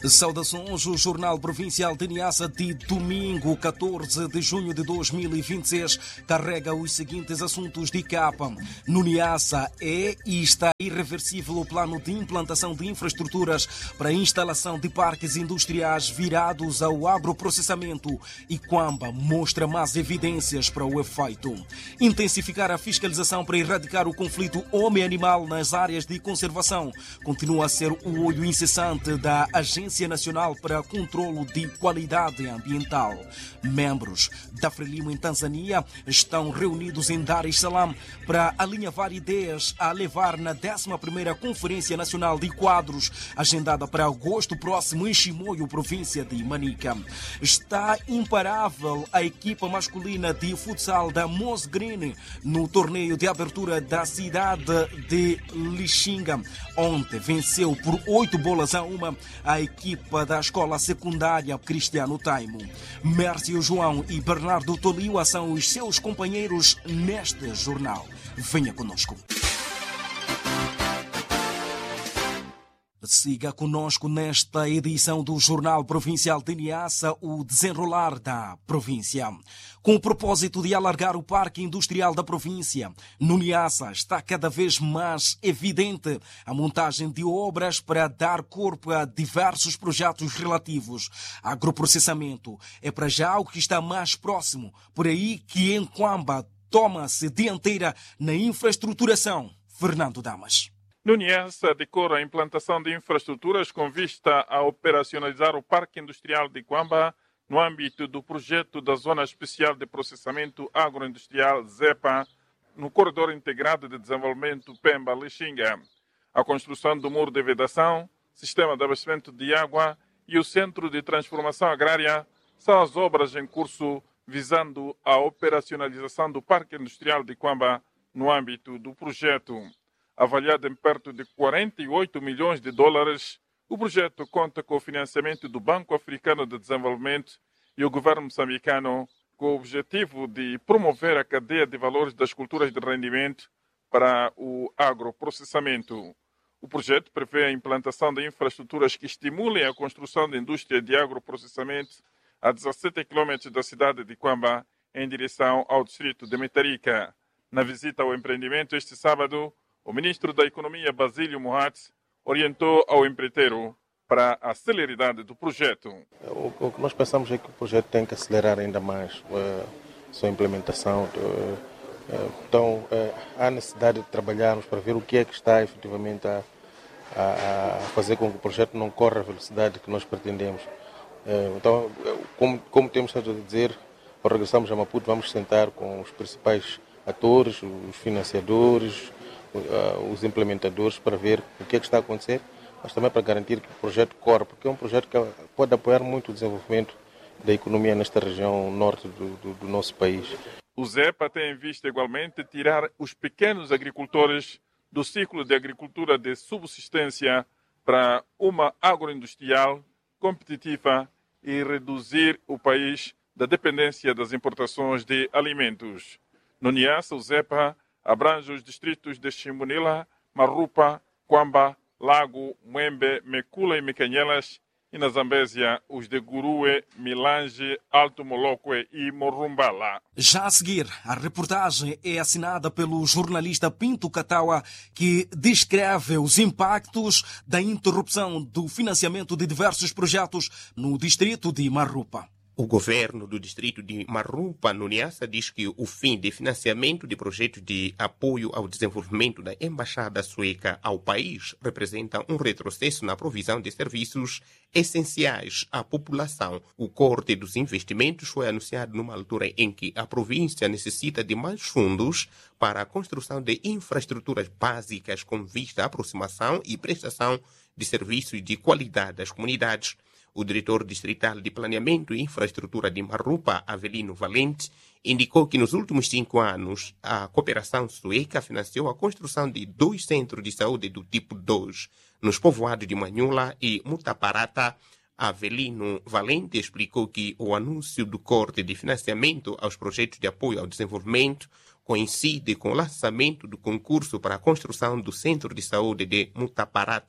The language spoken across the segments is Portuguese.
Saudações, o Jornal Provincial de Niassa de domingo, 14 de junho de 2026, carrega os seguintes assuntos de capa. No Niassa é e está irreversível o plano de implantação de infraestruturas para a instalação de parques industriais virados ao agroprocessamento e Quamba mostra mais evidências para o efeito. Intensificar a fiscalização para erradicar o conflito homem-animal nas áreas de conservação continua a ser o olho incessante da Agência Nacional para Controlo de Qualidade Ambiental. Membros da Frelimo em Tanzânia estão reunidos em Dar es Salaam para alinhavar ideias a levar na 11ª Conferência Nacional de Quadros, agendada para agosto próximo em Chimoio, província de Manica. Está imparável a equipa masculina de futsal da Moss Green no torneio de abertura da cidade de Lixinga. Ontem venceu por 8-1 a equipa da escola secundária Cristiano Taimo. Mércio João e Bernardo Toliua são os seus companheiros neste jornal. Venha conosco. Siga conosco nesta edição do Jornal Provincial de Niassa, o desenrolar da província. Com o propósito de alargar o parque industrial da província, no Niassa está cada vez mais evidente a montagem de obras para dar corpo a diversos projetos relativos. Agroprocessamento é para já o que está mais próximo, por aí que em Quamba toma-se dianteira na infraestruturação. Fernando Damas. No Niassa decorre a implantação de infraestruturas com vista a operacionalizar o Parque Industrial de Quamba no âmbito do projeto da Zona Especial de Processamento Agroindustrial ZEPA, no Corredor Integrado de Desenvolvimento Pemba-Lixinga. A construção do muro de vedação, sistema de abastecimento de água e o Centro de Transformação Agrária são as obras em curso visando a operacionalização do Parque Industrial de Quamba no âmbito do projeto. Avaliado em perto de 48 milhões de dólares, o projeto conta com o financiamento do Banco Africano de Desenvolvimento e o governo moçambicano, com o objetivo de promover a cadeia de valores das culturas de rendimento para o agroprocessamento. O projeto prevê a implantação de infraestruturas que estimulem a construção da indústria de agroprocessamento a 17 km da cidade de Quamba, em direção ao distrito de Metarica. Na visita ao empreendimento este sábado, o ministro da Economia, Basílio Mohat, orientou ao empreiteiro para a celeridade do projeto. O que nós pensamos é que o projeto tem que acelerar ainda mais a sua implementação. Então, há necessidade de trabalharmos para ver o que é que está efetivamente a fazer com que o projeto não corra a velocidade que nós pretendemos. Então, como temos estado a dizer, ao regressarmos a Maputo, vamos sentar com os principais atores, os financiadores, os implementadores, para ver o que é que está a acontecer, mas também para garantir que o projeto corra, porque é um projeto que pode apoiar muito o desenvolvimento da economia nesta região norte do nosso país. O ZEPA tem em vista igualmente tirar os pequenos agricultores do ciclo de agricultura de subsistência para uma agroindustrial competitiva e reduzir o país da dependência das importações de alimentos. No Niassa, o ZEPA abrange os distritos de Chimbunila, Marupa, Quamba, Lago, Mwembe, Mekula e Mecanhelas, e na Zambésia os de Gurue, Milange, Alto Moloque e Morumbala. Já a seguir, a reportagem é assinada pelo jornalista Pinto Catawa, que descreve os impactos da interrupção do financiamento de diversos projetos no distrito de Marupa. O governo do distrito de Marupa, no Niassa, diz que o fim de financiamento de projetos de apoio ao desenvolvimento da Embaixada Sueca ao país representa um retrocesso na provisão de serviços essenciais à população. O corte dos investimentos foi anunciado numa altura em que a província necessita de mais fundos para a construção de infraestruturas básicas com vista à aproximação e prestação de serviços de qualidade às comunidades. O diretor distrital de Planeamento e Infraestrutura de Marupa, Avelino Valente, indicou que nos últimos 5 anos a cooperação sueca financiou a construção de 2 centros de saúde do tipo 2 nos povoados de Manhula e Mutaparata. Avelino Valente explicou que o anúncio do corte de financiamento aos projetos de apoio ao desenvolvimento coincide com o lançamento do concurso para a construção do Centro de Saúde de Mutaparata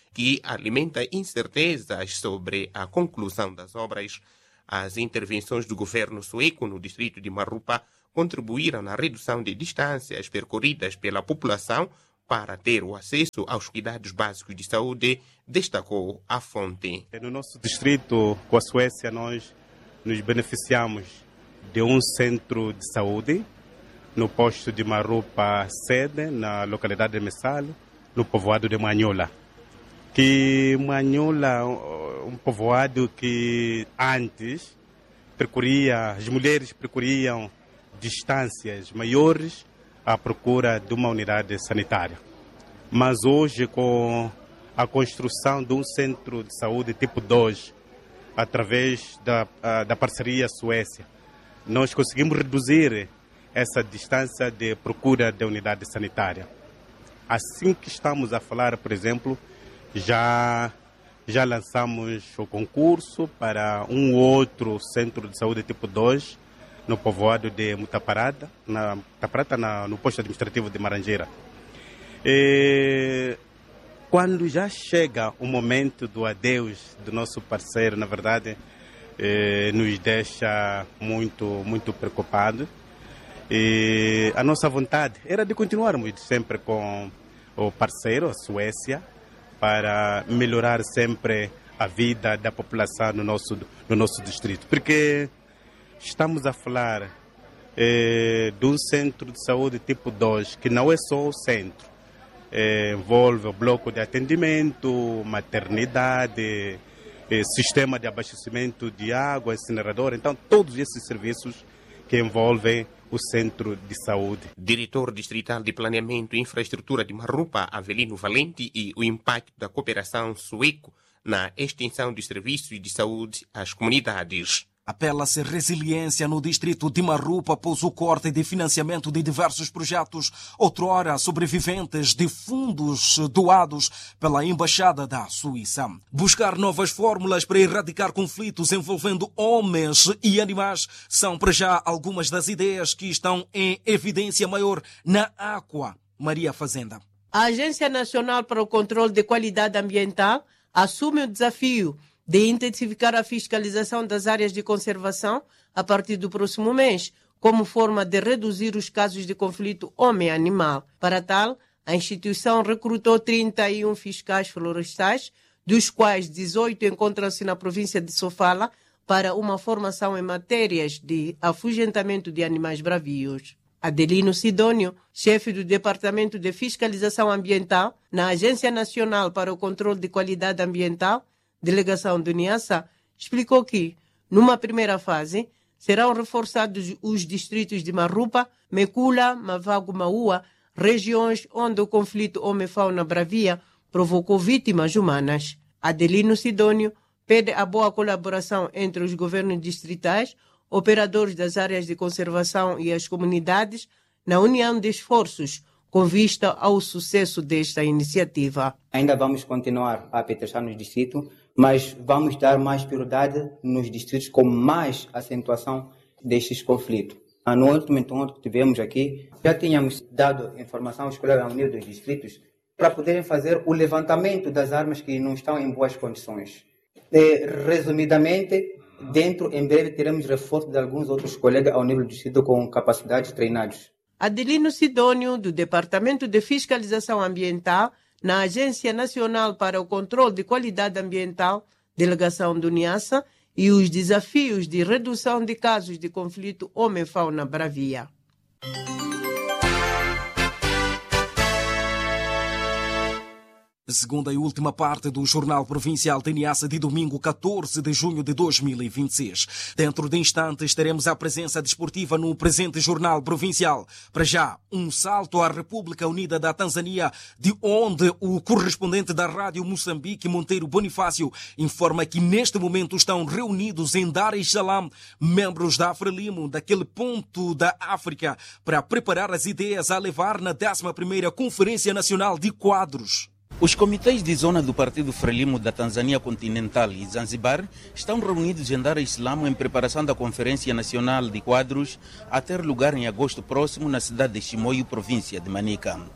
que alimenta incertezas sobre a conclusão das obras. As intervenções do governo sueco no distrito de Marupa contribuíram na redução de distâncias percorridas pela população para ter o acesso aos cuidados básicos de saúde, destacou a fonte. No nosso distrito, com a Suécia, nós nos beneficiamos de um centro de saúde no posto de Marupa sede, na localidade de Messalo, no povoado de Manhola. Que Manhola, um povoado que antes as mulheres percorriam distâncias maiores à procura de uma unidade sanitária. Mas hoje, com a construção de um centro de saúde tipo 2, através da parceria Suécia, nós conseguimos reduzir essa distância de procura de unidade sanitária. Assim que estamos a falar, por exemplo, já lançamos o concurso para um outro centro de saúde tipo 2, no povoado de Mutaparata, no posto administrativo de Marangeira. Quando já chega o momento do adeus do nosso parceiro, na verdade, nos deixa muito preocupados. A nossa vontade era de continuarmos sempre com o parceiro, a Suécia, para melhorar sempre a vida da população no nosso distrito. Porque estamos a falar de um centro de saúde tipo 2, que não é só o centro. Envolve o bloco de atendimento, maternidade, sistema de abastecimento de água, incinerador. Então, todos esses serviços que envolvem o centro de saúde. Diretor distrital de Planeamento e Infraestrutura de Marupa, Avelino Valente, e o impacto da cooperação sueco na extensão dos serviços de saúde às comunidades. Apela-se resiliência no distrito de Marupa após o corte de financiamento de diversos projetos, outrora sobreviventes de fundos doados pela Embaixada da Suíça. Buscar novas fórmulas para erradicar conflitos envolvendo homens e animais são, para já, algumas das ideias que estão em evidência maior na Aqua. Maria Fazenda. A Agência Nacional para o Controle de Qualidade Ambiental assume o desafio de intensificar a fiscalização das áreas de conservação a partir do próximo mês, como forma de reduzir os casos de conflito homem-animal. Para tal, a instituição recrutou 31 fiscais florestais, dos quais 18 encontram-se na província de Sofala, para uma formação em matérias de afugentamento de animais bravios. Adelino Sidônio, chefe do Departamento de Fiscalização Ambiental na Agência Nacional para o Controle de Qualidade Ambiental, delegação do Niassa, explicou que, numa primeira fase, serão reforçados os distritos de Marupa, Mekula, Mavago, Maua, regiões onde o conflito homem-fauna bravia provocou vítimas humanas. Adelino Sidônio pede a boa colaboração entre os governos distritais, operadores das áreas de conservação e as comunidades, na união de esforços com vista ao sucesso desta iniciativa. Ainda vamos continuar a apetrejar no distrito, mas vamos dar mais prioridade nos distritos com mais acentuação destes conflitos. No último encontro que tivemos aqui, já tínhamos dado informação aos colegas ao nível dos distritos para poderem fazer o levantamento das armas que não estão em boas condições. Resumidamente, em breve teremos reforço de alguns outros colegas ao nível do distrito com capacidades treinados. Adelino Sidônio, do Departamento de Fiscalização Ambiental, na Agência Nacional para o Controle de Qualidade Ambiental, delegação do Niassa, e os desafios de redução de casos de conflito homem-fauna bravia. Segunda e última parte do Jornal Provincial de Niassa de domingo 14 de junho de 2026. Dentro de instantes teremos a presença desportiva no presente Jornal Provincial. Para já, um salto à República Unida da Tanzânia, de onde o correspondente da Rádio Moçambique, Monteiro Bonifácio, informa que neste momento estão reunidos em Dar es Salaam membros da Frelimo, daquele ponto da África, para preparar as ideias a levar na 11ª Conferência Nacional de Quadros. Os comitês de zona do Partido Frelimo da Tanzânia Continental e Zanzibar estão reunidos em Dar es Salaam em preparação da Conferência Nacional de Quadros a ter lugar em agosto próximo na cidade de Chimoio, província de Manica.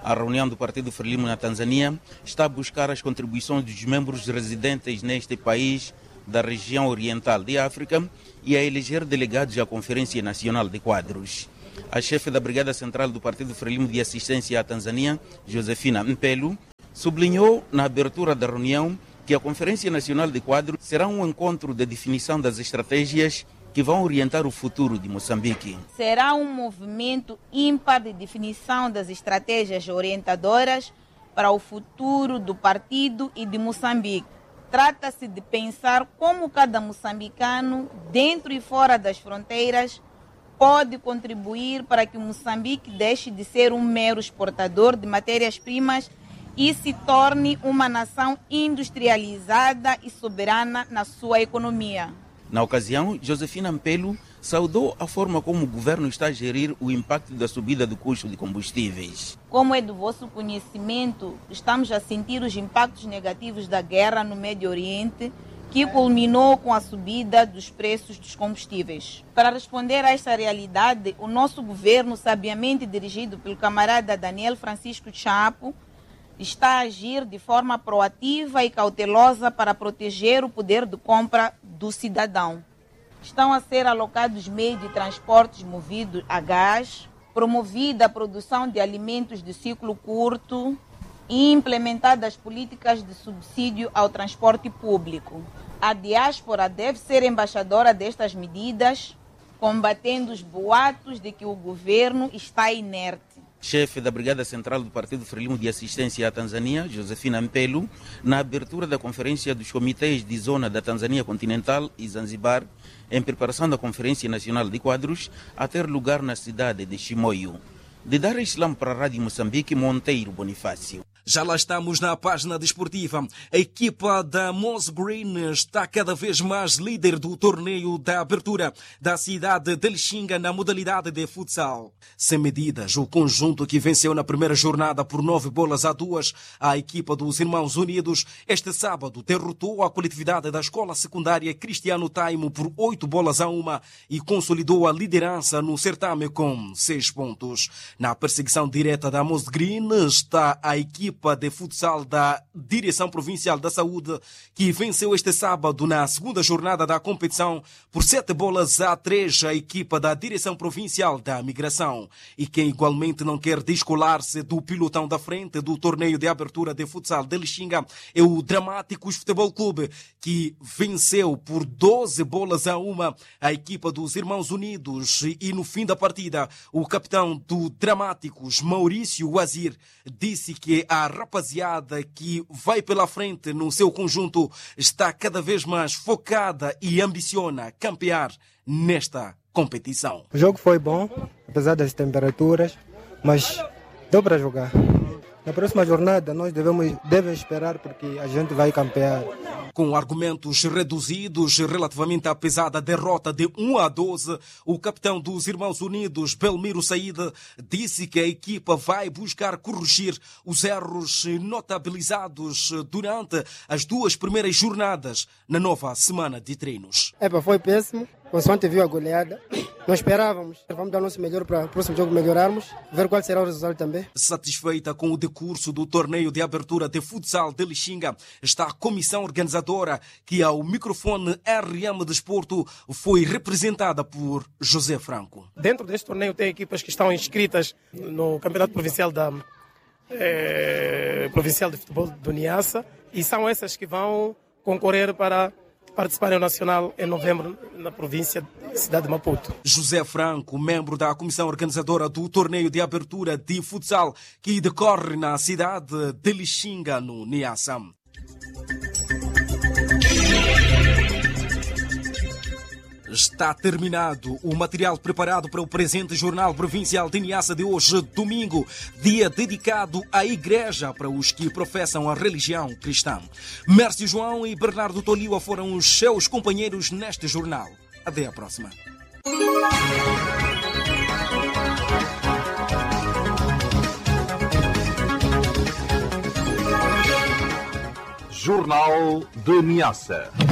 A reunião do Partido Frelimo na Tanzânia está a buscar as contribuições dos membros residentes neste país da região oriental de África e a eleger delegados à Conferência Nacional de Quadros. A chefe da Brigada Central do Partido Frelimo de Assistência à Tanzânia, Josefina Mpelo, sublinhou na abertura da reunião que a Conferência Nacional de Quadros será um encontro de definição das estratégias que vão orientar o futuro de Moçambique. Será um movimento ímpar de definição das estratégias orientadoras para o futuro do partido e de Moçambique. Trata-se de pensar como cada moçambicano, dentro e fora das fronteiras, pode contribuir para que Moçambique deixe de ser um mero exportador de matérias-primas e se torne uma nação industrializada e soberana na sua economia. Na ocasião, Josefina Mpelo saudou a forma como o governo está a gerir o impacto da subida do custo de combustíveis. Como é do vosso conhecimento, estamos a sentir os impactos negativos da guerra no Médio Oriente, que culminou com a subida dos preços dos combustíveis. Para responder a esta realidade, o nosso governo, sabiamente dirigido pelo camarada Daniel Francisco Chapo, está a agir de forma proativa e cautelosa para proteger o poder de compra do cidadão. Estão a ser alocados meios de transportes movidos a gás, promovida a produção de alimentos de ciclo curto e implementadas políticas de subsídio ao transporte público. A diáspora deve ser embaixadora destas medidas, combatendo os boatos de que o governo está inerte. Chefe da Brigada Central do Partido Frelimo de Assistência à Tanzânia, Josefina Mpelo, na abertura da Conferência dos Comitês de Zona da Tanzânia Continental e Zanzibar, em preparação da Conferência Nacional de Quadros, a ter lugar na cidade de Chimoio. De Dar Islam para a Rádio Moçambique, Monteiro Bonifácio. Já lá estamos na página desportiva. A equipa da Moss Green está cada vez mais líder do torneio da abertura da cidade de Lixinga na modalidade de futsal. Sem medidas, o conjunto que venceu na primeira jornada por 9-2 a equipa dos Irmãos Unidos, este sábado derrotou a coletividade da escola secundária Cristiano Taimo por 8-1 e consolidou a liderança no certame com 6 pontos. Na perseguição direta da Moss Green está a equipa de futsal da Direção Provincial da Saúde, que venceu este sábado na segunda jornada da competição por 7-3 a equipa da Direção Provincial da Migração. E quem igualmente não quer descolar-se do pilotão da frente do torneio de abertura de futsal de Lixinga é o Dramáticos Futebol Clube, que venceu por 12-1 a equipa dos Irmãos Unidos. E no fim da partida, o capitão do Dramáticos, Maurício Wazir, disse que a rapaziada que vai pela frente no seu conjunto está cada vez mais focada e ambiciona campear nesta competição. O jogo foi bom, apesar das temperaturas, mas deu para jogar. Na próxima jornada nós devemos esperar porque a gente vai campear. Com argumentos reduzidos relativamente à pesada derrota de 1-12, o capitão dos Irmãos Unidos, Belmiro Saíde, disse que a equipa vai buscar corrigir os erros notabilizados durante as 2 primeiras jornadas na nova semana de treinos. Foi péssimo, consoante viu a goleada. Não esperávamos. Vamos dar o nosso melhor para o próximo jogo melhorarmos, ver qual será o resultado também. Satisfeita com o decurso do torneio de abertura de futsal de Lixinga, está a comissão organizadora, que ao microfone RM Desporto foi representada por José Franco. Dentro deste torneio tem equipas que estão inscritas no Campeonato Provincial Provincial de Futebol do Niassa, e são essas que vão concorrer para participarem no Nacional em novembro na província de Cidade de Maputo. José Franco, membro da comissão organizadora do torneio de abertura de futsal que decorre na cidade de Lixinga, no Niassa. Está terminado o material preparado para o presente Jornal Provincial de Niassa de hoje, domingo, dia dedicado à Igreja para os que professam a religião cristã. Mércio João e Bernardo Toliua foram os seus companheiros neste jornal. Até a próxima. Jornal de Niassa.